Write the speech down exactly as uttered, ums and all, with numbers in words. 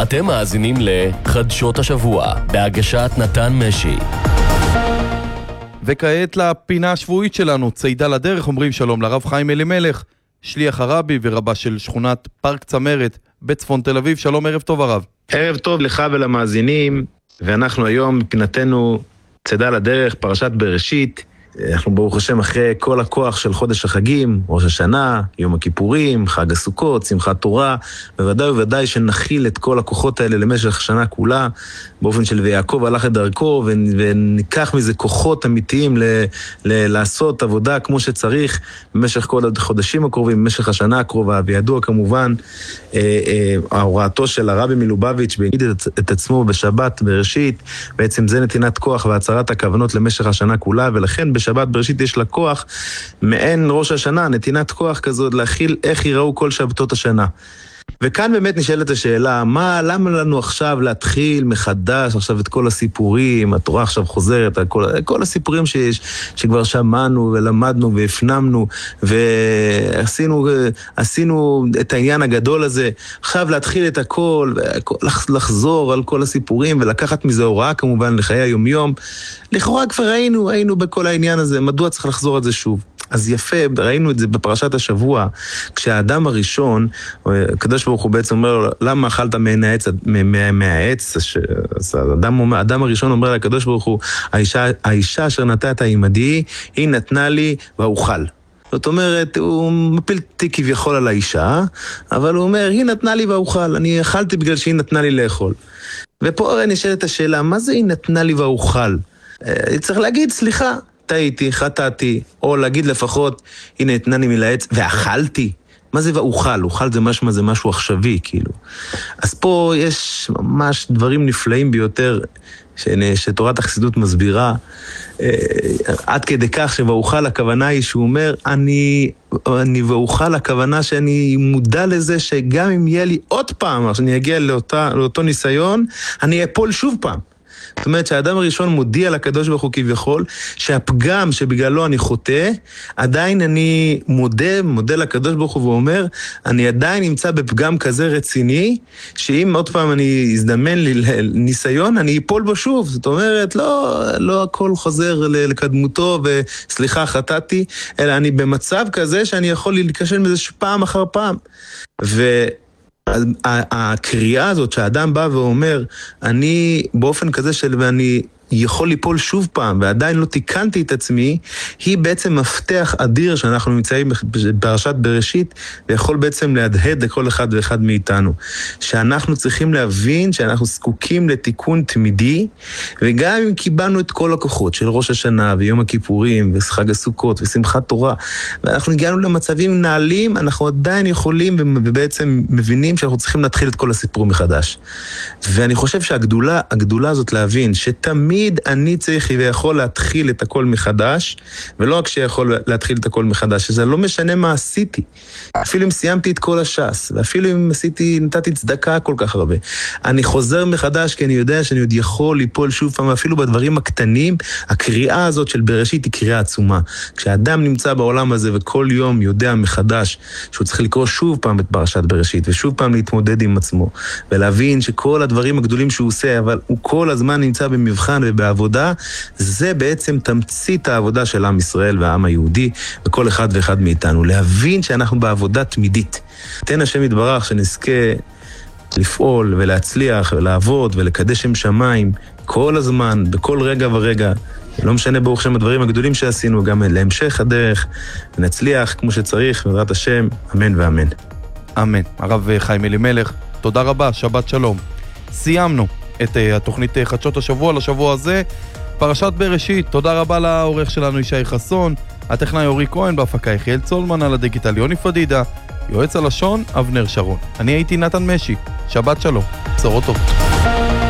אתם מאזינים לחדשות השבוע, בהגשת נתן משי. וכעת לפינה השבועית שלנו, צעידה לדרך. אומרים שלום לרב חיים אלימלך, שליח הרבי ורבה של שכונת פארק צמרת בצפון תל אביב. שלום, ערב טוב הרב. ערב טוב לך ולמאזינים, ואנחנו היום מבחינתנו צעידה לדרך, פרשת בראשית. אנחנו ברוך השם אחרי כל הכוח של חודש החגים, ראש השנה, יום הכיפורים, חג הסוכות, שמחת תורה, בוודאי ובוודאי שנכיל את כל הכוחות האלה למשך השנה כולה, באופן של ויעקב הלך את דרכו, וניקח מזה כוחות אמיתיים ל- ל- לעשות עבודה כמו שצריך במשך כל החודשים הקרובים, במשך השנה הקרובה, וידוע כמובן אה, אה, ההוראתו של הרבי מלובביץ' בהגיד את, את עצמו בשבת בראשית, בעצם זה נתינת כוח והצהרת הכוונות למשך השנה כולה, ולכן בשבת בראשית יש לה כוח, מעין ראש השנה, נתינת כוח כזאת להכיל איך יראו כל שבתות השנה. וכאן באמת נשאלת השאלה, מה, למה לנו עכשיו להתחיל מחדש עכשיו את כל הסיפורים, התורה עכשיו חוזרת, כל, כל הסיפורים שיש, שכבר שמענו ולמדנו והפנמנו, ועשינו עשינו את העניין הגדול הזה, עכשיו להתחיל את הכל, לחזור על כל הסיפורים, ולקחת מזה הוראה כמובן לחיי היומיום. לכאורה כבר ראינו, ראינו בכל העניין הזה, מדוע צריך לחזור על זה שוב? אז יפה, ראינו את זה בפרשת השבוע, כשהאדם הראשון, הקדוש ברוך הוא בעצם אומר, למה אכלת מהעץ? מהעץ? אז האדם, האדם הראשון אומר לקדוש ברוך הוא, האישה, האישה אשר נתת עימדי, היא נתנה לי ואוכל. זאת אומרת, הוא מפיל אותי כביכול על האישה, אבל הוא אומר, היא נתנה לי ואוכל, אני אכלתי בגלל שהיא נתנה לי לאכול. ופה הרי נשאלת השאלה, מה זה היא נתנה לי ואוכל? צריך להגיד, סליחה, טעיתי, חטאתי, או להגיד לפחות, הנה, נתנני מלעץ, ואכלתי. מה זה ואוכל? אוכל זה משהו, זה משהו עכשווי, כאילו. אז פה יש ממש דברים נפלאים ביותר, שתורת החסידות מסבירה, עד כדי כך שוואוכל הכוונה היא שהוא אומר, אני, אני ואוכל הכוונה שאני מודע לזה שגם אם יהיה לי עוד פעם, שאני אגיע לאותה, לאותו ניסיון, אני אפול שוב פעם. זאת אומרת שהאדם הראשון מודיע לקדוש ברוך הוא כביכול, שהפגם שבגללו אני חוטא, עדיין אני מודה, מודה לקדוש ברוך הוא ואומר, אני עדיין נמצא בפגם כזה רציני, שאם עוד פעם אני אזדמן לי ניסיון, אני אפול בו שוב. זאת אומרת, לא, לא הכל חוזר לקדמותו וסליחה חטאתי, אלא אני במצב כזה שאני יכול להיכשל מזה פעם אחר פעם. ו... הקריאה הזאת שהאדם בא ואומר, אני באופן כזה של ואני יכול ליפול שוב פעם ועדיין לא תיקנתי את עצמי, היא בעצם מפתח אדיר שאנחנו נמצאים בפרשת בראשית, ויכול בעצם להדהד לכל אחד ואחד מאיתנו, שאנחנו צריכים להבין שאנחנו זקוקים לתיקון תמידי, וגם אם קיבלנו את כל הכוחות של ראש השנה ויום הכיפורים וחג הסוכות ושמחת תורה, ואנחנו הגענו למצבים נעלים, אנחנו עדיין יכולים ובעצם מבינים שאנחנו צריכים להתחיל את כל הסיפור מחדש. ואני חושב שהגדולה, הגדולה הזאת להבין שתמיד אני צריך ויכול להתחיל את הכל מחדש, ולא רק שיכול להתחיל את הכל מחדש, שזה לא משנה מה עשיתי. אפילו אם סיימתי את כל הש"ס, ואפילו אם עשיתי, נתתי צדקה כל כך הרבה. אני חוזר מחדש כי אני יודע שאני עוד יכול ליפול שוב פעם, אפילו בדברים הקטנים, הקריאה הזאת של בראשית היא קריאה עצומה. כשאדם נמצא בעולם הזה וכל יום יודע מחדש שהוא צריך לקרוא שוב פעם את פרשת בראשית, ושוב פעם להתמודד עם עצמו, ולהבין שכל הדברים הגדולים שהוא עושה, אבל הוא כל הזמן נמצא במבחן ובעבודה, זה בעצם תמצית העבודה של עם ישראל והעם היהודי, וכל אחד ואחד מאיתנו. להבין שאנחנו בעבודה תמידית. תן השם יתברך שנזכה לפעול ולהצליח ולעבוד ולקדש שם שמיים כל הזמן, בכל רגע ורגע. לא משנה ברוך שם הדברים הגדולים שעשינו, גם להמשך הדרך, ונצליח כמו שצריך, בעזרת השם, אמן ואמן. אמן. הרב חיים אלימלך, תודה רבה, שבת שלום. סיימנו את התוכנית חדשות השבוע לשבוע הזה, פרשת בראשית. תודה רבה לעורך שלנו ישי חסון, הטכנאי אורי כהן, בהפקה יחיאל צולמן, על הדיגיטל יוני פדידה, יועץ הלשון אבנר שרון. אני הייתי נתן משי, שבת שלום, בשורות טובות.